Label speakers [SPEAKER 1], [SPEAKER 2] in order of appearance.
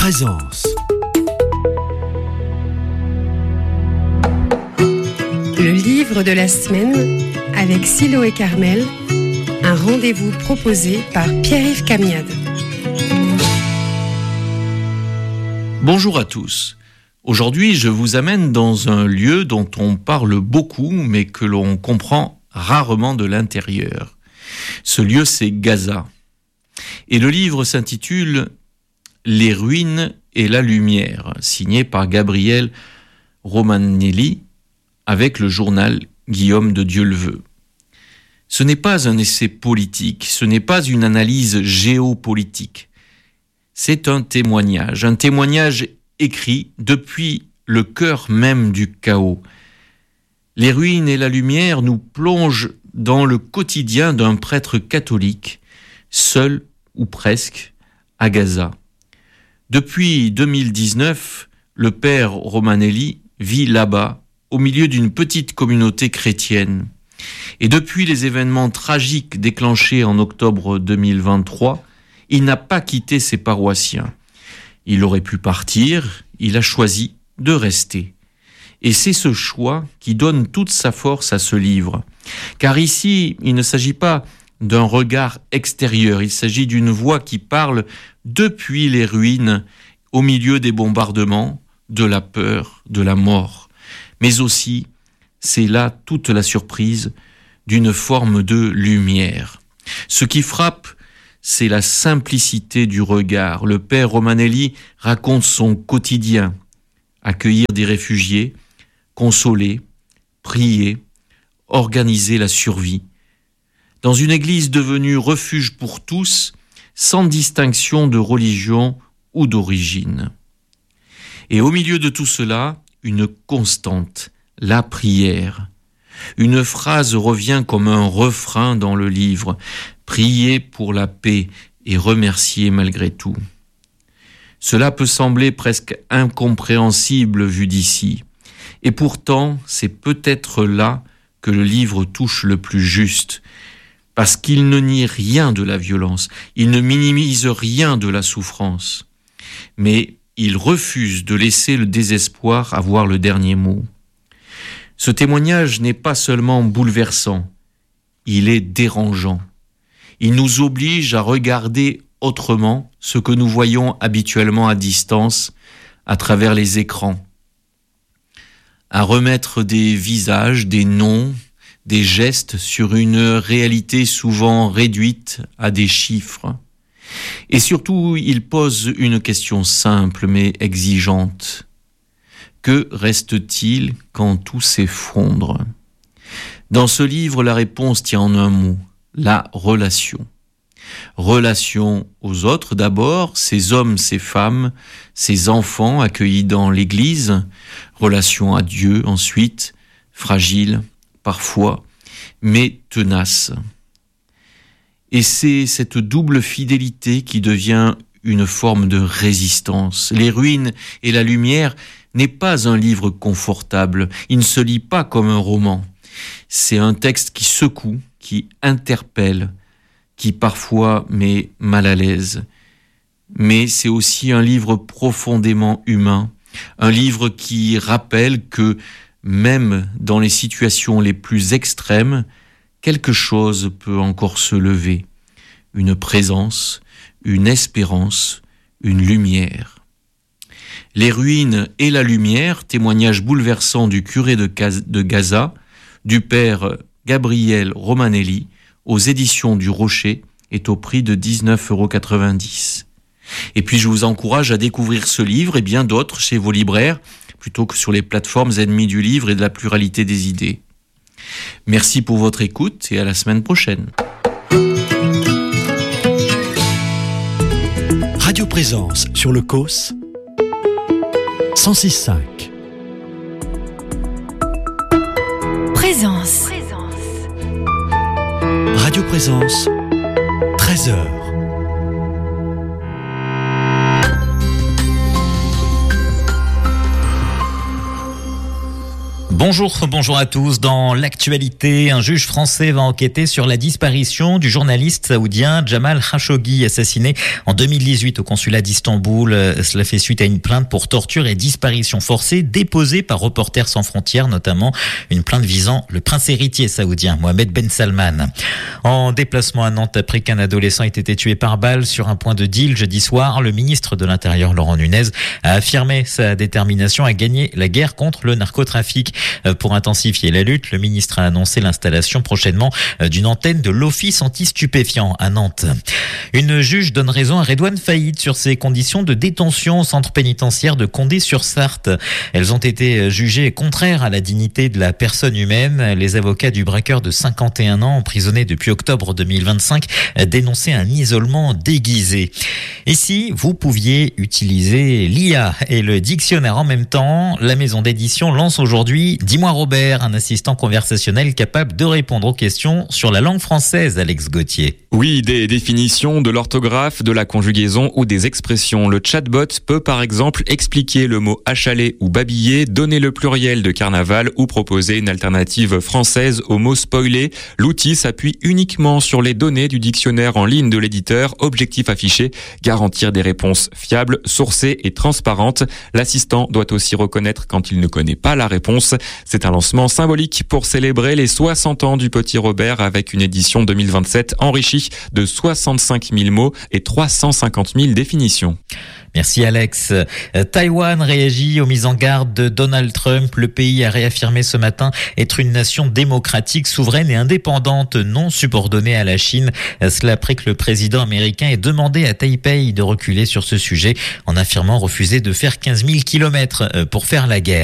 [SPEAKER 1] Présence.
[SPEAKER 2] Le livre de la semaine avec Siloé Carmel, un rendez-vous proposé par Pierre-Yves Camiade.
[SPEAKER 3] Bonjour à tous. Aujourd'hui, je vous amène dans un lieu dont on parle beaucoup, mais que l'on comprend rarement de l'intérieur. Ce lieu, c'est Gaza. Et le livre s'intitule « Les ruines et la lumière », signé par Gabriel Romanelli, avec le journal Guillaume de Dieuleveux. Ce n'est pas un essai politique, ce n'est pas une analyse géopolitique. C'est un témoignage écrit depuis le cœur même du chaos. Les ruines et la lumière nous plongent dans le quotidien d'un prêtre catholique, seul ou presque, à Gaza. Depuis 2019, le père Romanelli vit là-bas, au milieu d'une petite communauté chrétienne. Et depuis les événements tragiques déclenchés en octobre 2023, il n'a pas quitté ses paroissiens. Il aurait pu partir, il a choisi de rester. Et c'est ce choix qui donne toute sa force à ce livre. Car ici, il ne s'agit pas d'un regard extérieur, il s'agit d'une voix qui parle depuis les ruines, au milieu des bombardements, de la peur, de la mort. Mais aussi, c'est là toute la surprise d'une forme de lumière. Ce qui frappe, c'est la simplicité du regard. Le père Romanelli raconte son quotidien. Accueillir des réfugiés, consoler, prier, organiser la survie. Dans une église devenue refuge pour tous, sans distinction de religion ou d'origine. Et au milieu de tout cela, une constante, la prière. Une phrase revient comme un refrain dans le livre. Prier pour la paix et remercier malgré tout. Cela peut sembler presque incompréhensible vu d'ici. Et pourtant, c'est peut-être là que le livre touche le plus juste. Parce qu'il ne nie rien de la violence, il ne minimise rien de la souffrance. Mais il refuse de laisser le désespoir avoir le dernier mot. Ce témoignage n'est pas seulement bouleversant, il est dérangeant. Il nous oblige à regarder autrement ce que nous voyons habituellement à distance à travers les écrans, à remettre des visages, des noms, des gestes sur une réalité souvent réduite à des chiffres. Et surtout, il pose une question simple mais exigeante. Que reste-t-il quand tout s'effondre ? Dans ce livre, la réponse tient en un mot, la relation. Relation aux autres d'abord, ces hommes, ces femmes, ces enfants accueillis dans l'église. Relation à Dieu ensuite, fragile parfois, mais tenace. Et c'est cette double fidélité qui devient une forme de résistance. Les ruines et la lumière n'est pas un livre confortable, il ne se lit pas comme un roman. C'est un texte qui secoue, qui interpelle, qui parfois met mal à l'aise. Mais c'est aussi un livre profondément humain, un livre qui rappelle que même dans les situations les plus extrêmes, quelque chose peut encore se lever. Une présence, une espérance, une lumière. Les ruines et la lumière, témoignage bouleversant du curé de Gaza, du père Gabriel Romanelli, aux éditions du Rocher, est au prix de 19,90 €. Et puis je vous encourage à découvrir ce livre et bien d'autres chez vos libraires, plutôt que sur les plateformes ennemies du livre et de la pluralité des idées. Merci pour votre écoute et à la semaine prochaine.
[SPEAKER 1] Radio Présence sur le COS 106.5.
[SPEAKER 4] Présence.
[SPEAKER 1] Radio Présence, 13h.
[SPEAKER 4] Bonjour à tous. Dans l'actualité, un juge français va enquêter sur la disparition du journaliste saoudien Jamal Khashoggi, assassiné en 2018 au consulat d'Istanbul. Cela fait suite à une plainte pour torture et disparition forcée déposée par Reporters sans frontières, notamment une plainte visant le prince héritier saoudien Mohammed Ben Salman. En déplacement à Nantes après qu'un adolescent ait été tué par balle sur un point de deal jeudi soir, le ministre de l'Intérieur Laurent Nunez a affirmé sa détermination à gagner la guerre contre le narcotrafic. Pour intensifier la lutte, le ministre a annoncé l'installation prochainement d'une antenne de l'Office anti-stupéfiants à Nantes. Une juge donne raison à Redouane Faïd sur ses conditions de détention au centre pénitentiaire de Condé-sur-Sarthe. Elles ont été jugées contraires à la dignité de la personne humaine. Les avocats du braqueur de 51 ans, emprisonné depuis octobre 2025, dénonçaient un isolement déguisé. Et si vous pouviez utiliser l'IA et le dictionnaire en même temps, la maison d'édition lance aujourd'hui Dis-moi Robert, un assistant conversationnel capable de répondre aux questions sur la langue française, Alex Gauthier.
[SPEAKER 5] Oui, des définitions, de l'orthographe, de la conjugaison ou des expressions. Le chatbot peut par exemple expliquer le mot achaler ou babiller, donner le pluriel de carnaval ou proposer une alternative française au mot spoiler. L'outil s'appuie uniquement sur les données du dictionnaire en ligne de l'éditeur. Objectif affiché, garantir des réponses fiables, sourcées et transparentes. L'assistant doit aussi reconnaître quand il ne connaît pas la réponse. C'est un lancement symbolique pour célébrer les 60 ans du Petit Robert avec une édition 2027 enrichie de 65 000 mots et 350 000 définitions.
[SPEAKER 4] Merci Alex. Taïwan réagit aux mises en garde de Donald Trump. Le pays a réaffirmé ce matin être une nation démocratique, souveraine et indépendante, non subordonnée à la Chine. Cela après que le président américain ait demandé à Taipei de reculer sur ce sujet en affirmant refuser de faire 15 000 kilomètres pour faire la guerre.